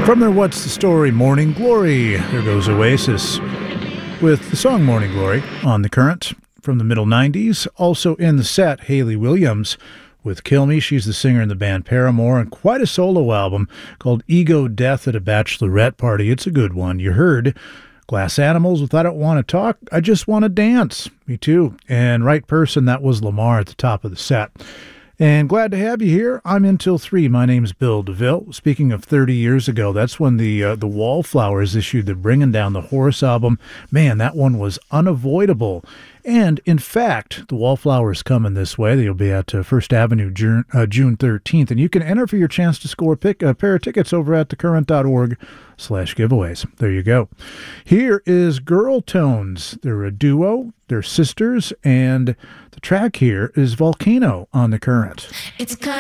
From their What's the Story Morning Glory, there goes Oasis with the song Morning Glory on The Current from the middle 90s. Also in the set, Hayley Williams with Kill Me. She's the singer in the band Paramore, and quite a solo album called Ego Death at a Bachelorette Party. It's a good one. You heard Glass Animals with I Don't Want to Talk, I Just Want to Dance. Me too. And Right Person, that was Lamar at the top of the set. And glad to have you here. I'm in till 3. My name's Bill DeVille. Speaking of 30 years ago, that's when the Wallflowers issued the Bringing Down the Horse album. Man, that one was unavoidable. And, in fact, the Wallflowers coming this way. They'll be at First Avenue June 13th. And you can enter for your chance to score a pair of tickets over at thecurrent.org/giveaways. There you go. Here is Girl Tones. They're a duo. They're sisters. And the track here is Volcano on The Current. It's kind